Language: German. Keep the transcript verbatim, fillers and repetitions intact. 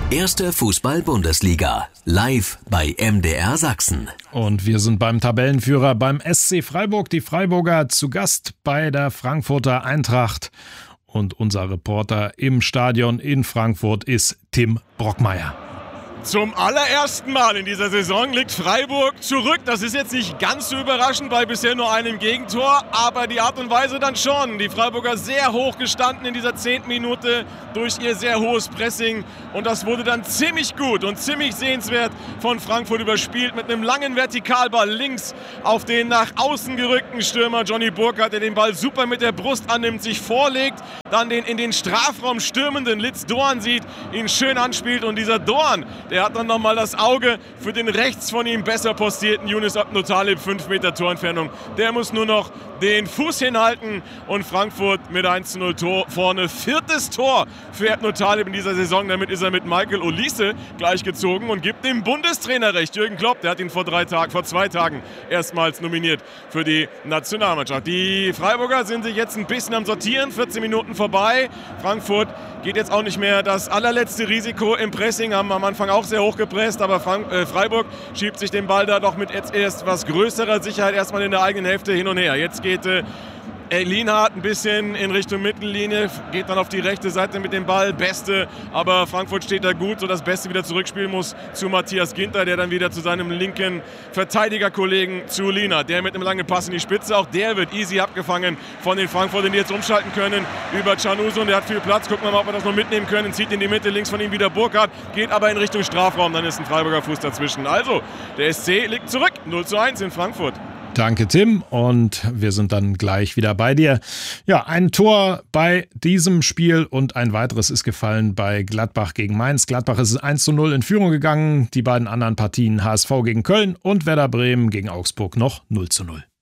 Erste Fußball-Bundesliga, live bei M D R Sachsen. Und wir sind beim Tabellenführer beim S C Freiburg. Die Freiburger zu Gast bei der Frankfurter Eintracht. Und unser Reporter im Stadion in Frankfurt ist Tim Brockmeier. Zum allerersten Mal in dieser Saison liegt Freiburg zurück. Das ist jetzt nicht ganz so überraschend bei bisher nur einem Gegentor, aber die Art und Weise dann schon. Die Freiburger sehr hoch gestanden in dieser zehnten Minute durch ihr sehr hohes Pressing und das wurde dann ziemlich gut und ziemlich sehenswert von Frankfurt überspielt mit einem langen Vertikalball links auf den nach außen gerückten Stürmer Johnny Burkhardt, der den Ball super mit der Brust annimmt, sich vorlegt, dann den in den Strafraum stürmenden Litz Doan sieht, ihn schön anspielt und dieser Doan, der hat dann nochmal das Auge für den rechts von ihm besser postierten Yunus Abdul Talib, fünf Meter Torentfernung. Der muss nur noch den Fuß hinhalten und Frankfurt mit eins zu null Tor vorne. Viertes Tor für Abdul Talib in dieser Saison. Damit ist er mit Michael Olise gleichgezogen und gibt dem Bundestrainer recht. Jürgen Klopp, der hat ihn vor drei Tagen, vor zwei Tagen erstmals nominiert für die Nationalmannschaft. Die Freiburger sind sich jetzt ein bisschen am Sortieren. vierzehn Minuten vorbei. Frankfurt geht jetzt auch nicht mehr das allerletzte Risiko im Pressing, haben am Anfang auch sehr hoch gepresst, aber Frank- äh, Freiburg schiebt sich den Ball da doch mit jetzt erst was größerer Sicherheit erstmal in der eigenen Hälfte hin und her. Jetzt geht äh, Lienhardt ein bisschen in Richtung Mittellinie, geht dann auf die rechte Seite mit dem Ball, Beste, aber Frankfurt steht da gut, sodass Beste wieder zurückspielen muss zu Matthias Ginter, der dann wieder zu seinem linken Verteidigerkollegen zu Lienhardt, der mit einem langen Pass in die Spitze, auch der wird easy abgefangen von den Frankfurtern, die jetzt umschalten können über Canuso und der hat viel Platz, gucken wir mal, ob wir das noch mitnehmen können, zieht in die Mitte, links von ihm wieder Burkhardt, geht aber in Richtung Strafraum, dann ist ein Freiburger Fuß dazwischen. Also, der S C liegt zurück, null zu eins in Frankfurt. Danke, Tim. Und wir sind dann gleich wieder bei dir. Ja, ein Tor bei diesem Spiel und ein weiteres ist gefallen bei Gladbach gegen Mainz. Gladbach ist eins zu null in Führung gegangen. Die beiden anderen Partien H S V gegen Köln und Werder Bremen gegen Augsburg noch null zu null.